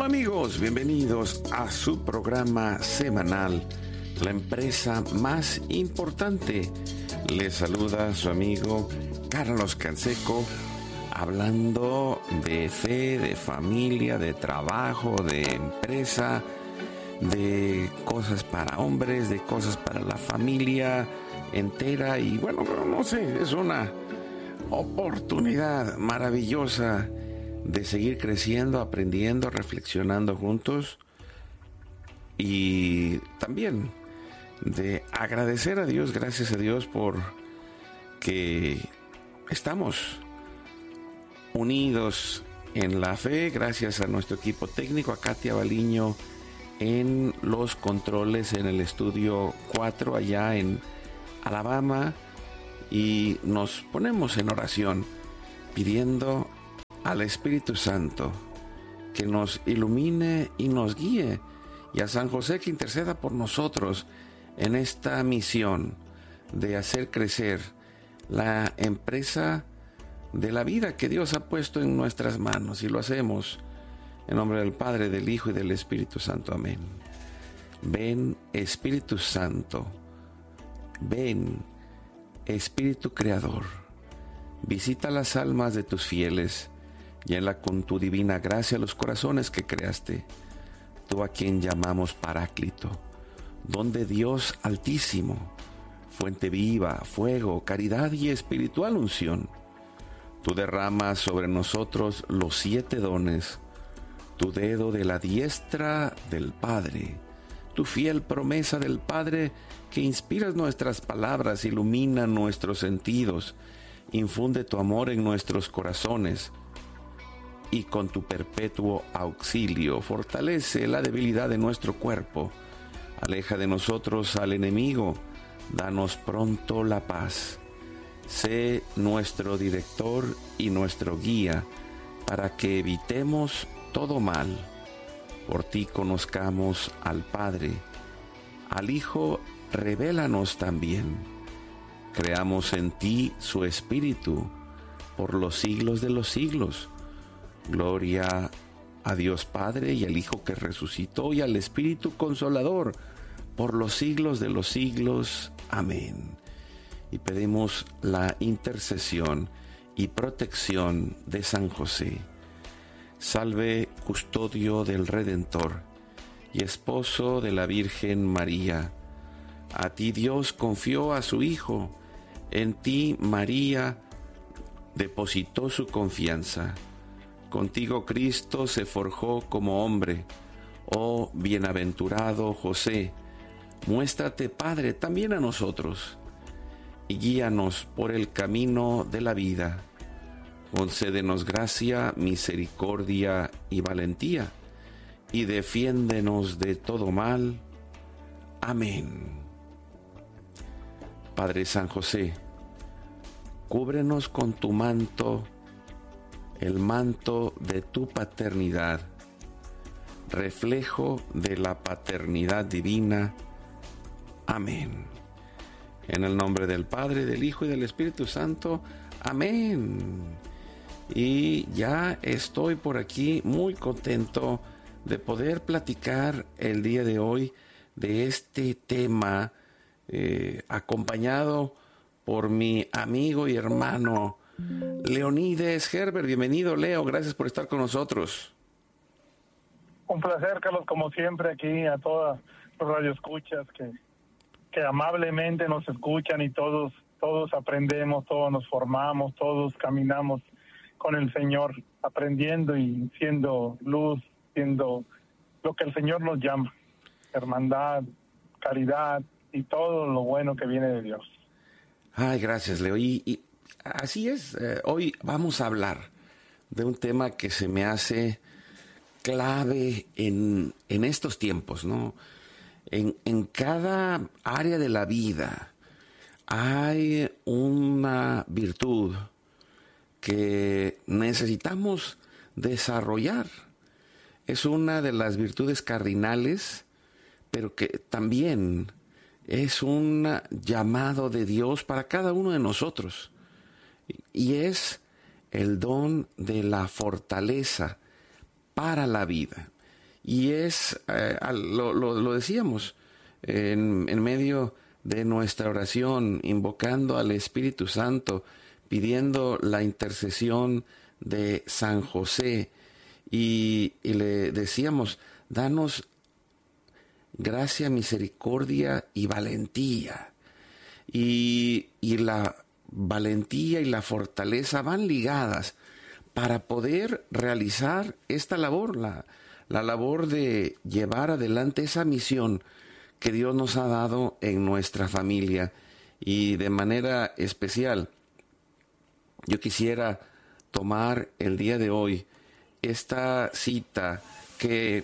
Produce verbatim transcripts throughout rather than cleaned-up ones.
Amigos, bienvenidos a su programa semanal, La Empresa Más Importante. Les saluda su amigo Carlos Canseco, hablando de fe, de familia, de trabajo, de empresa, de cosas para hombres, de cosas para la familia entera. Y bueno, no sé, es una oportunidad maravillosa de seguir creciendo, aprendiendo, reflexionando juntos y también de agradecer a Dios, gracias a Dios por que estamos unidos en la fe, gracias a nuestro equipo técnico, a Katia Baliño en los controles en el estudio cuatro allá en Alabama, y nos ponemos en oración pidiendo al Espíritu Santo que nos ilumine y nos guíe, y a San José que interceda por nosotros en esta misión de hacer crecer la empresa de la vida que Dios ha puesto en nuestras manos, y lo hacemos en nombre del Padre, del Hijo y del Espíritu Santo. Amén. Ven, Espíritu Santo, ven, Espíritu Creador, visita las almas de tus fieles, llénala con tu divina gracia los corazones que creaste, tú a quien llamamos Paráclito, don de Dios Altísimo, fuente viva, fuego, caridad y espiritual unción. Tú derramas sobre nosotros los siete dones, tu dedo de la diestra del Padre, tu fiel promesa del Padre que inspiras nuestras palabras, ilumina nuestros sentidos, infunde tu amor en nuestros corazones, y con tu perpetuo auxilio fortalece la debilidad de nuestro cuerpo. Aleja de nosotros al enemigo, danos pronto la paz. Sé nuestro director y nuestro guía, para que evitemos todo mal. Por ti conozcamos al Padre, al Hijo revélanos también. Creamos en ti su Espíritu, por los siglos de los siglos. Gloria a Dios Padre y al Hijo que resucitó y al Espíritu Consolador, por los siglos de los siglos. Amén. Y pedimos la intercesión y protección de San José. Salve, custodio del Redentor y esposo de la Virgen María. A ti Dios confió a su Hijo, en ti María depositó su confianza. Contigo Cristo se forjó como hombre. Oh bienaventurado José, muéstrate Padre también a nosotros, y guíanos por el camino de la vida. Concédenos gracia, misericordia y valentía, y defiéndenos de todo mal. Amén. Padre San José, cúbrenos con tu manto, el manto de tu paternidad, reflejo de la paternidad divina. Amén. En el nombre del Padre, del Hijo y del Espíritu Santo. Amén. Y ya estoy por aquí muy contento de poder platicar el día de hoy de este tema, eh, acompañado por mi amigo y hermano Leonides Herbert. Bienvenido, Leo, gracias por estar con nosotros. Un placer, Carlos, como siempre, aquí a todas los radioescuchas que, que amablemente nos escuchan, y todos, todos aprendemos, todos nos formamos, todos caminamos con el Señor, aprendiendo y siendo luz, siendo lo que el Señor nos llama, hermandad, caridad y todo lo bueno que viene de Dios. Ay, gracias, Leo. Y, y así es, eh, hoy vamos a hablar de un tema que se me hace clave en, en estos tiempos, ¿no? En, en cada área de la vida hay una virtud que necesitamos desarrollar. Es una de las virtudes cardinales, pero que también es un llamado de Dios para cada uno de nosotros. Y es el don de la fortaleza para la vida. Y es, eh, lo, lo, lo decíamos, en, en medio de nuestra oración, invocando al Espíritu Santo, pidiendo la intercesión de San José, y, y le decíamos, danos gracia, misericordia y valentía. Y, y la valentía y la fortaleza van ligadas para poder realizar esta labor, la, la labor de llevar adelante esa misión que Dios nos ha dado en nuestra familia. Y de manera especial, yo quisiera tomar el día de hoy esta cita que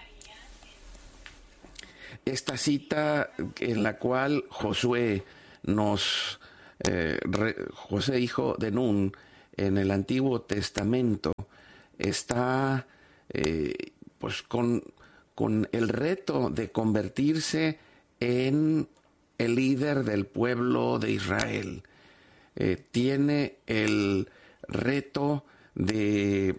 esta cita en la cual Josué nos eh, re, José hijo de Nun en el Antiguo Testamento está eh, pues con, con el reto de convertirse en el líder del pueblo de Israel. Eh, tiene el reto de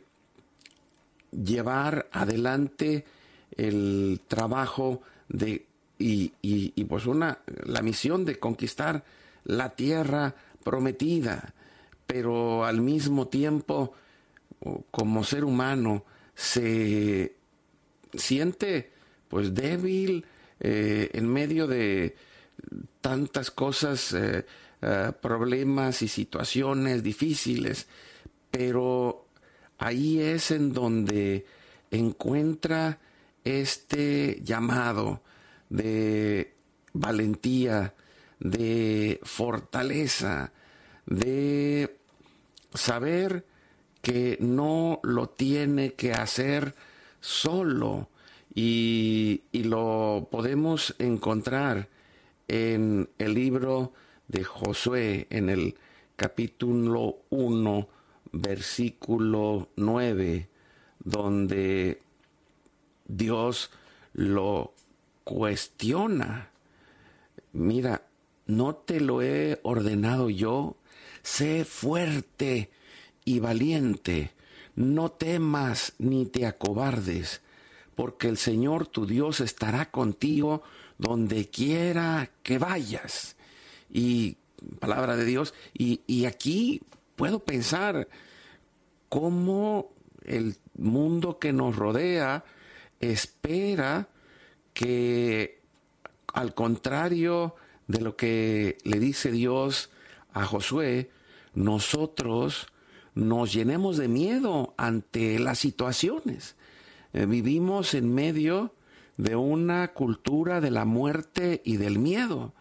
llevar adelante el trabajo de y, y, y pues una la misión de conquistar la tierra prometida, pero al mismo tiempo como ser humano se siente pues débil eh, en medio de tantas cosas, eh, eh, problemas y situaciones difíciles, pero ahí es en donde encuentra este llamado de valentía, de fortaleza, de saber que no lo tiene que hacer solo, y, y lo podemos encontrar en el libro de Josué, en el capítulo uno, versículo nueve, donde Dios lo cuestiona. Mira, ¿no te lo he ordenado yo? Sé fuerte y valiente, no temas ni te acobardes, porque el Señor tu Dios estará contigo donde quiera que vayas. Y palabra de Dios, y, y aquí puedo pensar cómo el mundo que nos rodea espera que, al contrario de lo que le dice Dios a Josué, nosotros nos llenemos de miedo ante las situaciones. Eh, vivimos en medio de una cultura de la muerte y del miedo,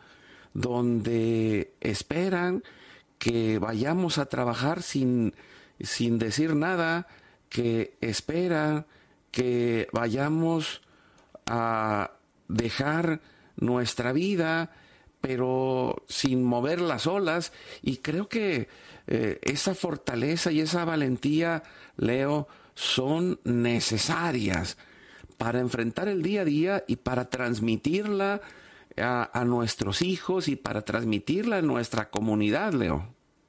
donde esperan que vayamos a trabajar sin, sin decir nada, que esperan que vayamos a dejar nuestra vida, pero sin mover las olas. Y creo que eh, esa fortaleza y esa valentía, Leo, son necesarias para enfrentar el día a día y para transmitirla a, a nuestros hijos y para transmitirla a nuestra comunidad, Leo.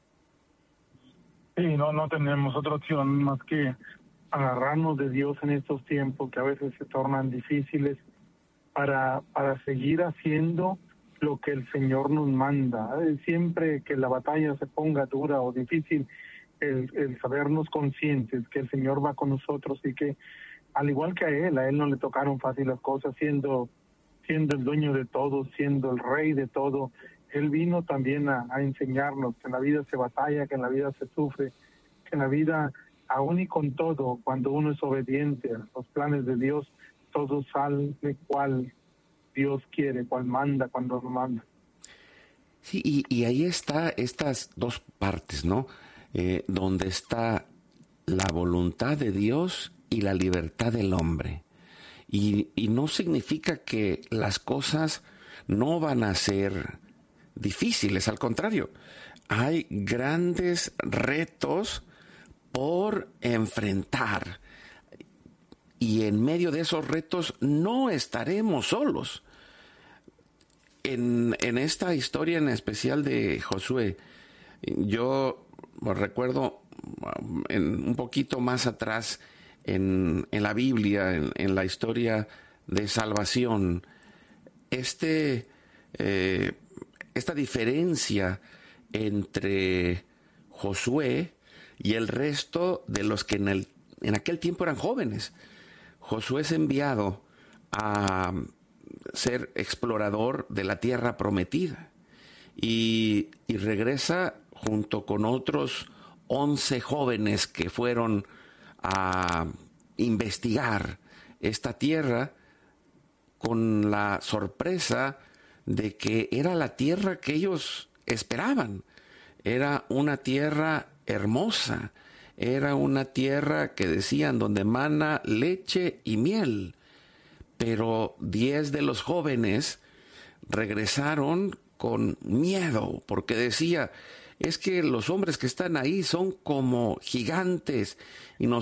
Sí, no, no tenemos otra opción más que agarrarnos de Dios en estos tiempos que a veces se tornan difíciles para, para seguir haciendo lo que el Señor nos manda. Siempre que la batalla se ponga dura o difícil, el, el sabernos conscientes que el Señor va con nosotros y que al igual que a Él, a Él no le tocaron fácil las cosas, siendo, siendo el dueño de todo, siendo el rey de todo. Él vino también a, a enseñarnos que en la vida se batalla, que en la vida se sufre, que en la vida, aún y con todo, cuando uno es obediente a los planes de Dios, todo sale cual Dios quiere, cual manda, cuando lo manda. Sí, y, y ahí está estas dos partes, ¿no? Eh, donde está la voluntad de Dios y la libertad del hombre. Y, y no significa que las cosas no van a ser difíciles, al contrario, hay grandes retos por enfrentar. Y en medio de esos retos no estaremos solos. En, en esta historia en especial de Josué, yo recuerdo en, un poquito más atrás en, en la Biblia, en, en la historia de salvación, este, eh, esta diferencia entre Josué y el resto de los que en, el, en aquel tiempo eran jóvenes. Josué es enviado a ser explorador de la tierra prometida y, y regresa junto con otros once jóvenes que fueron a investigar esta tierra, con la sorpresa de que era la tierra que ellos esperaban. Era una tierra hermosa, era una tierra que decían donde mana leche y miel. Pero diez de los jóvenes regresaron con miedo, porque decía, es que los hombres que están ahí son como gigantes y nos